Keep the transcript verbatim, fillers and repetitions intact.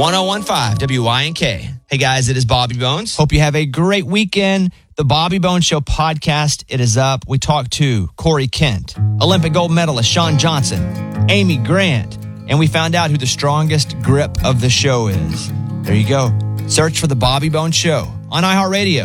one oh one five W Y N K. Hey guys, it is Bobby Bones. Hope you have a great weekend. The Bobby Bones Show podcast, it is up. We talked to Corey Kent, Olympic gold medalist Shawn Johnson, Amy Grant, and we found out who the strongest grip of the show is. There you go. Search for The Bobby Bones Show on iHeartRadio.